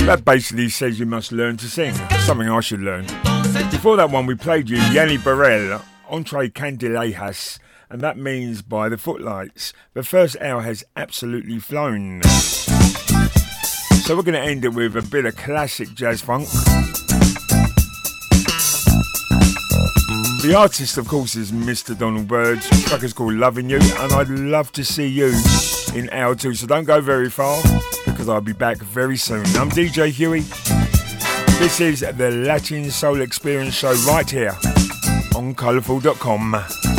That basically says you must learn to sing. Something I should learn. Before that one we played you Yanni Barrel, Entre Candilejas, and that means by the footlights. The first hour has absolutely flown. So we're going to end it with a bit of classic jazz funk. The artist, of course, is Mr. Donald Byrd. The track is called Loving You, and I'd love to see you in hour 2, so don't go very far, because I'll be back very soon. I'm DJ Huey. This is the Latin Soul Experience show right here on colourful.com.